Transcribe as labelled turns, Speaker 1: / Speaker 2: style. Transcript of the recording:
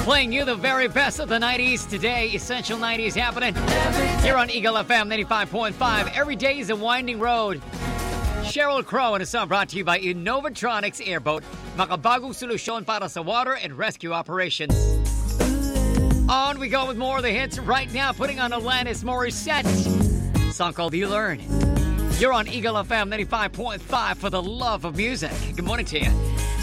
Speaker 1: Playing you the very best of the 90s. Today, Essential 90s happening here on Eagle FM 95.5. Every day is a winding road. Sheryl Crow and a song brought to you by Innovatronics Airboat. Makabagong solusyon para sa water and rescue operations. On we go with more of the hits right now. Putting on Alanis Morissette. Song called You Learn. You're on Eagle FM 95.5 for the love of music. Good morning to you.